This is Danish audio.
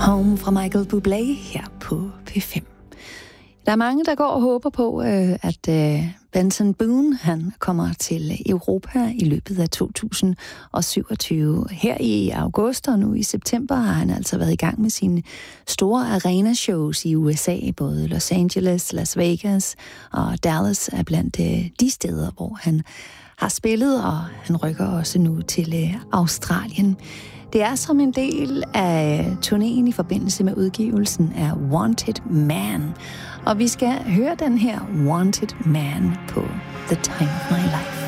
Home fra Michael Bublé her på P5. Der er mange, der går og håber på, at Benson Boone han kommer til Europa i løbet af 2027. Her i august og nu i september har han altså været i gang med sine store arena-shows i USA. Både Los Angeles, Las Vegas og Dallas er blandt de steder, hvor han har spillet, og han rykker også nu til Australien. Det er som en del af turnéen i forbindelse med udgivelsen af Wanted Man. Og vi skal høre den her Wanted Man på The Time of My Life.